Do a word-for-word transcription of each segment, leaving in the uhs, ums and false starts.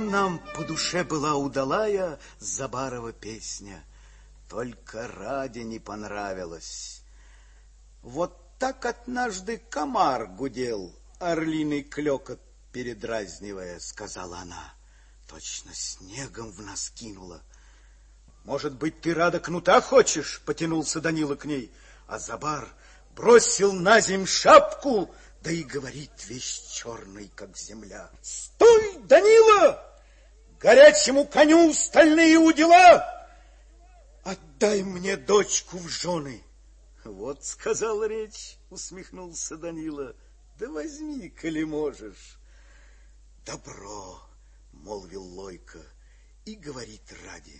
Всем нам по душе была удалая Забарова песня, только Раде не понравилась. Вот так однажды комар гудел, орлиный клёкот передразнивая, сказала она. Точно снегом в нас кинула. Может быть, ты, Рада, кнута хочешь? Потянулся Данила к ней, а Забар бросил на земь шапку, да и говорит весь черный, как земля. Стой, Данила! Горячему коню стальные удила! Отдай мне дочку в жены. Вот сказал речь, усмехнулся Данила. Да возьми, коли можешь. Добро, молвил Лойко и говорит Раде.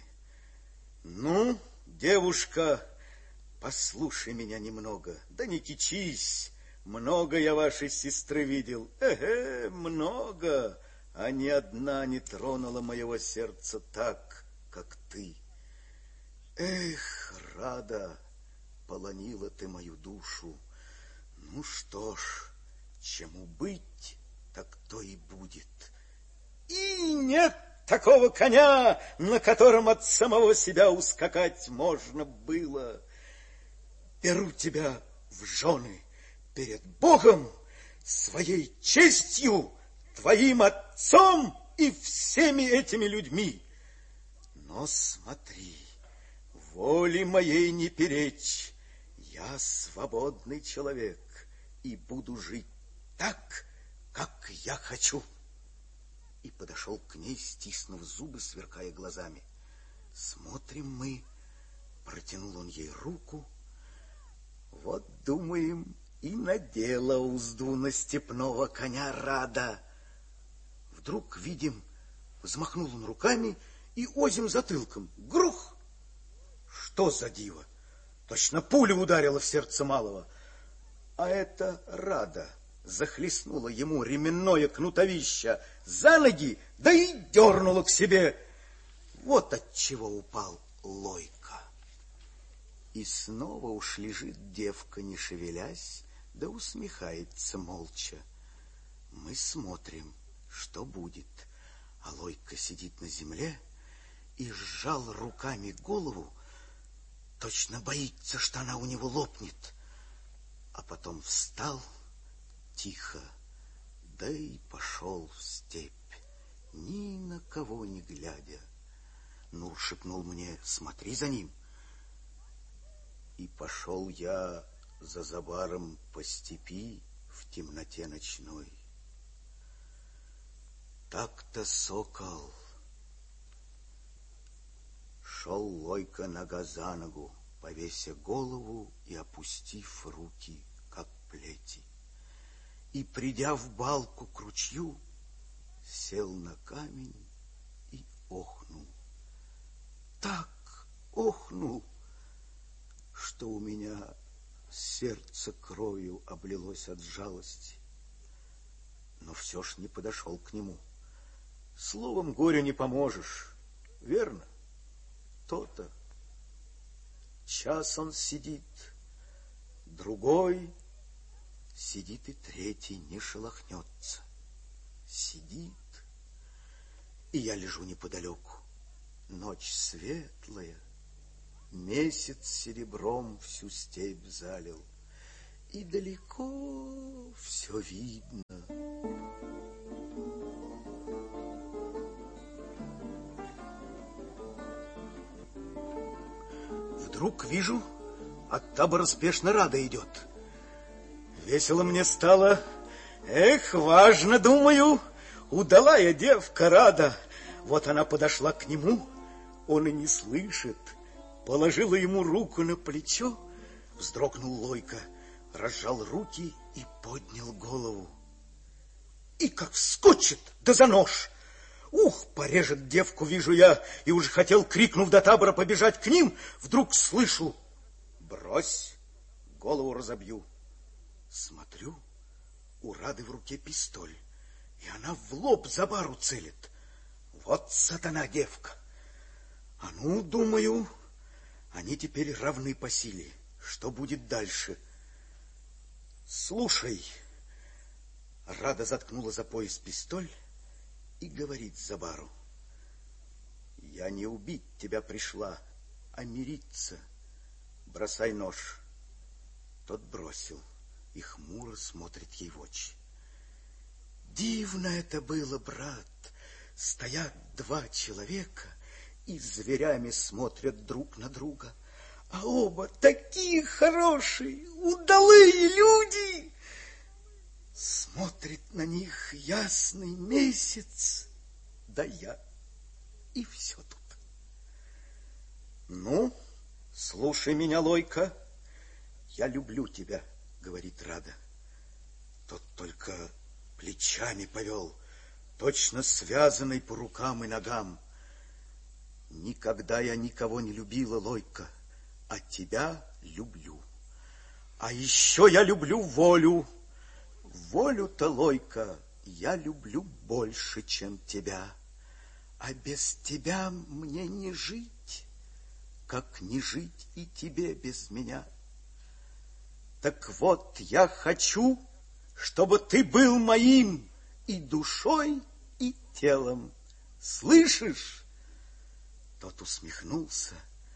Ну, девушка, послушай меня немного, да не кичись. Много я вашей сестры видел, эге, много, а ни одна не тронула моего сердца так, как ты. Эх, Рада, полонила ты мою душу. Ну что ж, чему быть, так то и будет. И нет такого коня, на котором от самого себя ускакать можно было. Беру тебя в жены перед Богом, своей честью, твоим отцом и всеми этими людьми. Но смотри, воли моей не перечь. Я свободный человек и буду жить так, как я хочу. И подошел к ней, стиснув зубы, сверкая глазами. Смотрим мы, протянул он ей руку. Вот, думаем, и надела узду на степного коня Рада. Вдруг видим, взмахнул он руками и озим затылком. Грух! Что за диво? Точно пуля ударила в сердце малого. А это Рада захлестнула ему ременное кнутовище за ноги, да и дернула к себе. Вот отчего упал Лойко. И снова уж лежит девка, не шевелясь, да усмехается молча. Мы смотрим, что будет. А Лойко сидит на земле и сжал руками голову, точно боится, что она у него лопнет. А потом встал тихо, да и пошел в степь, ни на кого не глядя. Нур шепнул мне: смотри за ним. И пошел я за Забаром по степи в темноте ночной. Так-то, сокол, шел Лойко нога за ногу, повеся голову и опустив руки, как плети. И, придя в балку к ручью, сел на камень и охнул. Так охнул, что у меня сердце кровью облилось от жалости. Но все ж не подошел к нему. Словом, горю не поможешь, верно? То-то. Час он сидит, другой сидит, и третий не шелохнется. Сидит, и я лежу неподалеку. Ночь светлая, месяц серебром всю степь залил, и далеко все видно. Вдруг вижу, от табора спешно Рада идет. Весело мне стало. Эх, важно, думаю, удалая девка Рада. Вот она подошла к нему, он и не слышит. Положила ему руку на плечо, вздрогнул Лойко, разжал руки и поднял голову. И как вскочит, да за нож! Ух, порежет девку, вижу я, и уже хотел, крикнув до табора, побежать к ним, вдруг слышу: брось, голову разобью. Смотрю, у Рады в руке пистоль, и она в лоб Забару целит. Вот сатана девка. А ну, думаю, они теперь равны по силе. Что будет дальше? Слушай. Рада заткнула за пояс пистоль и говорит Забару: я не убить тебя пришла, а мириться. Бросай нож. Тот бросил и хмуро смотрит ей в очи. Дивно это было, брат. Стоят два человека и зверями смотрят друг на друга, а оба такие хорошие, удалые люди. Смотрит на них ясный месяц, да я, и все тут. Ну, слушай меня, Лойко, я люблю тебя, говорит Рада. Тот только плечами повел, точно связанный по рукам и ногам. Никогда я никого не любила, Лойко, а тебя люблю. А еще я люблю волю. Волю-то, Лойко, я люблю больше, чем тебя. А без тебя мне не жить, как не жить и тебе без меня. Так вот, я хочу, чтобы ты был моим и душой, и телом. Слышишь? Тот усмехнулся.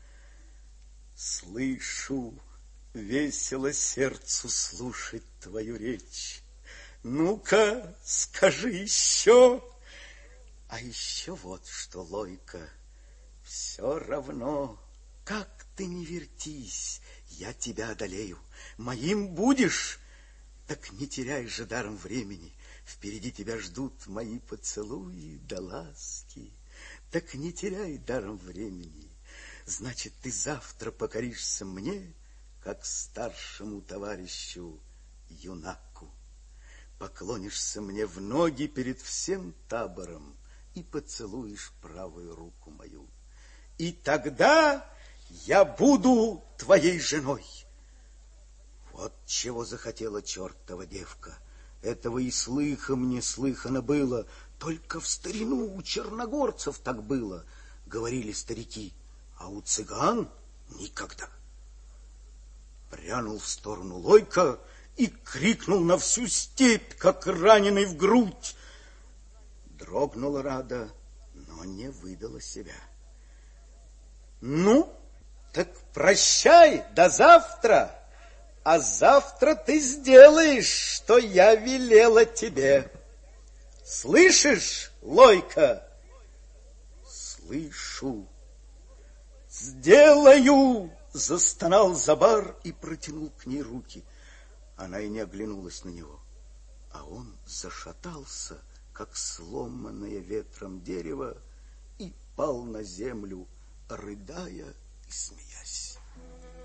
Слышу, весело сердцу слушать твою речь. Ну-ка, скажи еще. А еще вот что, Лойко, все равно, как ты не вертись, я тебя одолею. Моим будешь, так не теряй же даром времени. Впереди тебя ждут мои поцелуи да ласки. Так не теряй даром времени. Значит, ты завтра покоришься мне, как старшему товарищу юнаку. Поклонишься мне в ноги перед всем табором и поцелуешь правую руку мою. И тогда я буду твоей женой. Вот чего захотела чертова девка. Этого и слыхом не слыхано было. Только в старину у черногорцев так было, говорили старики, а у цыган никогда. Прянул в сторону Лойко и крикнул на всю степь, как раненый в грудь. Дрогнула Рада, но не выдала себя. Ну, так прощай, до завтра. А завтра ты сделаешь, что я велела тебе. Слышишь, Лойко? Слышу. Сделаю, застонал Забар и протянул к ней руки. Она и не оглянулась на него, а он зашатался, как сломанное ветром дерево, и пал на землю, рыдая и смеясь.